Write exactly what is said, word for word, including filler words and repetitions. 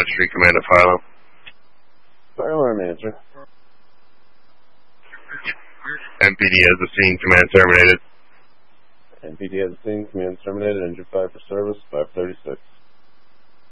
Dodge Street Command at Philo. Fire alarm answer. M P D has the scene. Command terminated. M P D has the scene. Command terminated. Engine five for service. five thirty-six.